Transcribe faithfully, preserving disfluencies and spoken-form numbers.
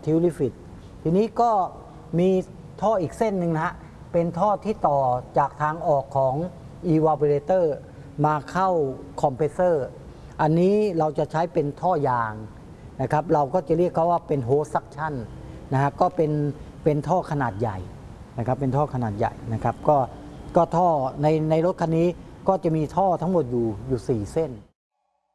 ทิวลิฟิตทีนี้ก็มีท่ออีกเส้นหนึ่งนะฮะเป็นท่อที่ต่อจากทางออกของ evaporator มาเข้าคอมเพรสเซอร์อันนี้เราจะใช้เป็นท่อยางนะครับเราก็จะเรียกเขาว่าเป็นโฮสซักชันนะฮะก็เป็นเป็นท่อขนาดใหญ่นะครับเป็นท่อขนาดใหญ่นะครับก็ก็ท่อในในรถคันนี้ก็จะมีท่อทั้งหมดอยู่อยู่สี่เส้น